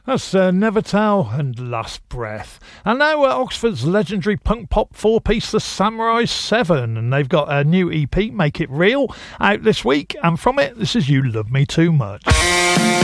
That's Nevertell and Last Breath. And now Oxford's legendary punk pop four-piece, The Samurai 7. And they've got a new EP, Make It Real, out this week. And from it, this is You Love Me Too Much.